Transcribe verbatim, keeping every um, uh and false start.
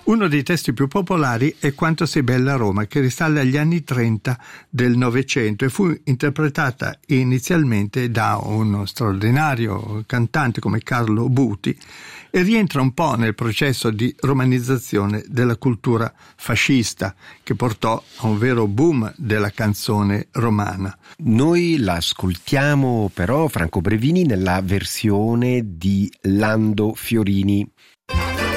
Uno dei testi più popolari è Quanto sei bella Roma, che risale agli anni trenta del Novecento e fu interpretata inizialmente da uno straordinario cantante come Carlo Buti e rientra un po' nel processo di romanizzazione della cultura fascista che portò a un vero boom della canzone romana. Noi l'ascoltiamo però, Franco Brevini, nella versione di Lando Fiorini.